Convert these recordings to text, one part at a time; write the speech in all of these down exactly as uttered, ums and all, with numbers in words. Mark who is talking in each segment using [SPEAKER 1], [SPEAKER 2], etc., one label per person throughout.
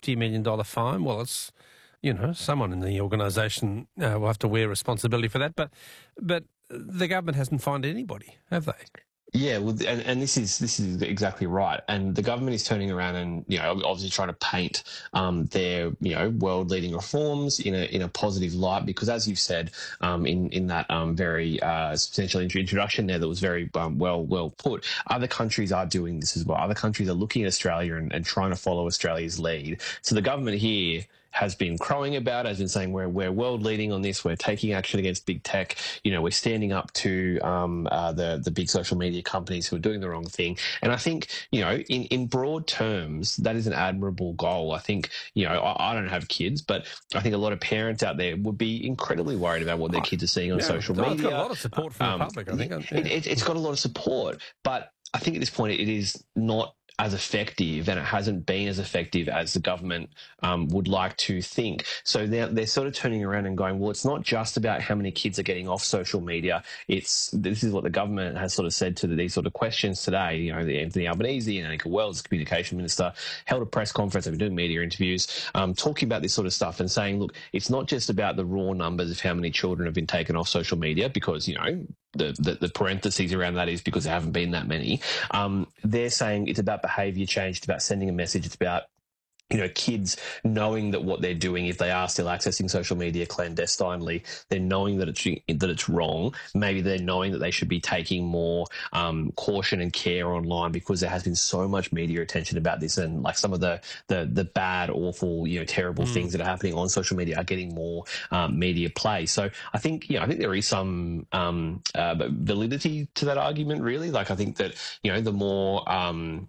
[SPEAKER 1] fifty million dollars fine. Well, it's, you know, someone in the organisation uh, will have to wear responsibility for that. But but the government hasn't fined anybody, have they?
[SPEAKER 2] Yeah, well, and, and this is this is exactly right. And the government is turning around and, you know, obviously trying to paint um, their, you know, world-leading reforms in a in a positive light, because, as you've said um, in in that um, very uh, substantial introduction there, that was very um, well well put. Other countries are doing this as well. Other countries are looking at Australia and, and trying to follow Australia's lead. So the government here has been crowing about, has been saying we're we're world leading on this. We're taking action against big tech. You know, we're standing up to um, uh, the the big social media companies who are doing the wrong thing. And I think, you know, in, in broad terms, that is an admirable goal. I think, you know, I, I don't have kids, but I think a lot of parents out there would be incredibly worried about what their kids are seeing on
[SPEAKER 1] yeah,
[SPEAKER 2] social
[SPEAKER 1] it's
[SPEAKER 2] media.
[SPEAKER 1] It's got a lot of support from um, the public, I think.
[SPEAKER 2] It,
[SPEAKER 1] yeah.
[SPEAKER 2] it, it's got a lot of support, but I think at this point it is not as effective, and it hasn't been as effective as the government um, would like to think. So they're, they're sort of turning around and going, well, it's not just about how many kids are getting off social media. It's this is what the government has sort of said to the, these sort of questions today. You know, the Anthony Albanese and Anika Wells, the communication minister, held a press conference. They've been doing media interviews, um, talking about this sort of stuff and saying, look, it's not just about the raw numbers of how many children have been taken off social media, because, you know, The, the, the parentheses around that is because there haven't been that many. Um, they're saying it's about behaviour change, it's about sending a message, it's about, you know, kids knowing that what they're doing, if they are still accessing social media clandestinely, they're knowing that it's that it's wrong. Maybe they're knowing that they should be taking more um, caution and care online, because there has been so much media attention about this, and like some of the the, the bad, awful, you know, terrible mm. things that are happening on social media are getting more um, media play. So I think, you know, I think there is some um, uh, validity to that argument, really. Like I think that, you know, the more um,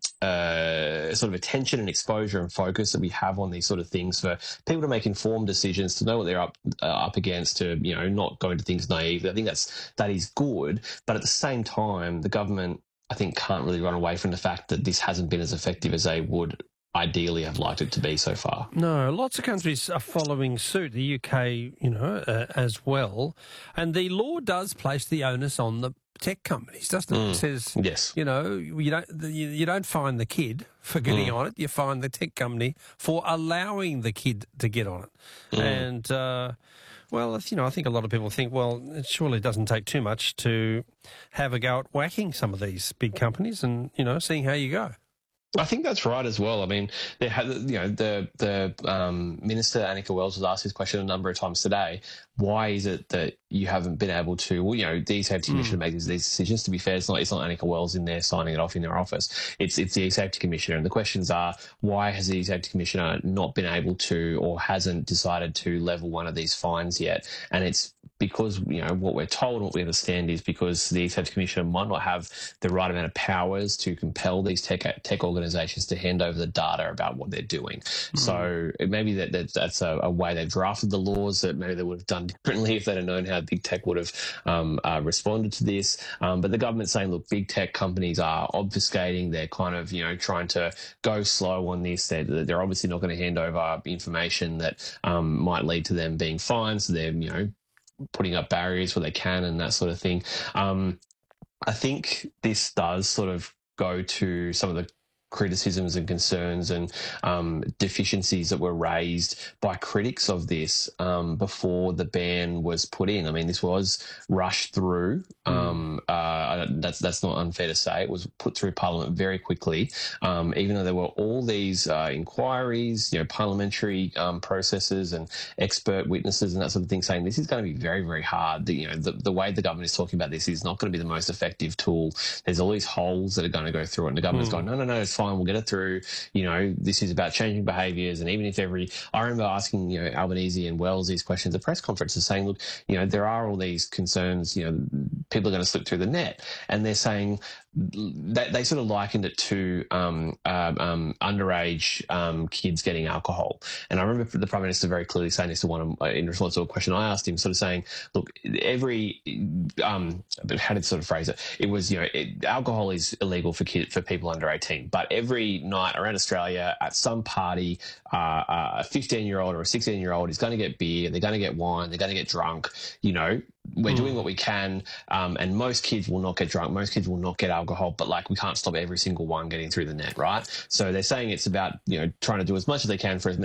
[SPEAKER 2] uh, sort of attention and exposure and focus that we have on these sort of things for people to make informed decisions, to know what they're up uh, up against, to, you know, not go into things naive. I think that's that is good, but at the same time, the government, I think, can't really run away from the fact that this hasn't been as effective as they would ideally have liked it to be so far.
[SPEAKER 1] No, lots of countries are following suit, the U K, you know, uh, as well. And the law does place the onus on the tech companies, doesn't it? Mm. It says,
[SPEAKER 2] yes.
[SPEAKER 1] you know, you don't you, you don't fine the kid for getting mm. on it. You fine the tech company for allowing the kid to get on it. Mm. And, uh, well, you know, I think a lot of people think, well, it surely doesn't take too much to have a go at whacking some of these big companies and, you know, seeing how you go.
[SPEAKER 2] I think that's right as well. I mean, they had, you know, the the um, Minister Anika Wells was asked this question a number of times today. Why is it that you haven't been able to, well, you know, the E-Safety Commissioner mm. makes these decisions? To be fair, it's not, it's not Anika Wells in there signing it off in their office. It's it's the E-Safety Commissioner. And the questions are, why has the E-Safety Commissioner not been able to, or hasn't decided to level one of these fines yet? And it's because, you know, what we're told, what we understand is because the E-Safety Commissioner might not have the right amount of powers to compel these tech tech organisations to hand over the data about what they're doing. Mm. So maybe that, that that's a, a way they've drafted the laws that maybe they would have done differently if they'd have known how big tech would have um, uh, responded to this. Um, but the government's saying, look, big tech companies are obfuscating. They're kind of, you know, trying to go slow on this. They're, they're obviously not going to hand over information that um, might lead to them being fined. So they're, you know, putting up barriers where they can and that sort of thing. Um, I think this does sort of go to some of the criticisms and concerns and um, deficiencies that were raised by critics of this um, before the ban was put in. I mean, this was rushed through. Um, mm. uh, that's that's not unfair to say. It was put through Parliament very quickly, um, even though there were all these uh, inquiries, you know, parliamentary um, processes and expert witnesses and that sort of thing saying this is going to be very, very hard. The, you know, the, the way the government is talking about this is not going to be the most effective tool. There's all these holes that are going to go through it, and the government's mm. going, no, no, no, it's fine. We'll get it through. You know, this is about changing behaviours. And even if every, I remember asking, you know, Albanese and Wells these questions at press conferences saying, look, you know, there are all these concerns, you know, people are going to slip through the net. And they're saying that they sort of likened it to um, uh, um, underage um, kids getting alcohol. And I remember the Prime Minister very clearly saying this to one of, in response to a question I asked him, sort of saying, look, every, um, how did sort of phrase it? It was, you know, it, alcohol is illegal for kids, for people under eighteen, but every night around Australia at some party, uh, a fifteen-year-old or a sixteen-year-old is going to get beer, they're going to get wine, they're going to get drunk, you know. We're mm. doing what we can, um, and most kids will not get drunk. Most kids will not get alcohol, but like we can't stop every single one getting through the net, right? So they're saying it's about, you know, trying to do as much as they can for as